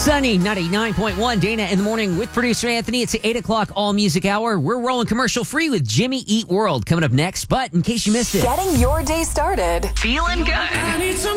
Sunny 99.1, Dana in the morning with producer Anthony. It's the 8 o'clock All Music Hour. We're rolling commercial free with Jimmy Eat World coming up next. But in case you missed it, getting your day started. Feeling good.